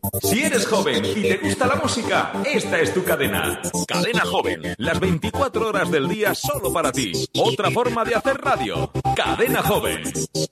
Si eres joven y te gusta la música, esta es tu cadena. Cadena Joven, las 24 horas del día solo para ti. Otra forma de hacer radio. Cadena Joven.